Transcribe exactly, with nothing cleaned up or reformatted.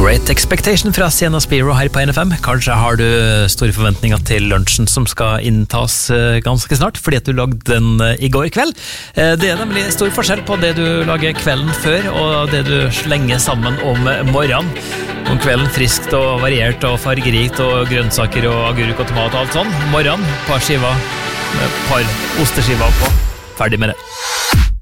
Great Expectation fra Sienna Spiro her på N F M. Kanskje har du store forventninger til lunsjen som skal inntas ganske snart, fordi at du lagde den i går kveld. Det er nemlig stor forskjell på det du lager kvelden før, og det du slenger sammen om morgenen. Om kvelden friskt og variert og fargerikt, og grønnsaker og agurk og tomat og alt sånn. Morgenen, par skiver, par osteskiver på. Ferdig med det.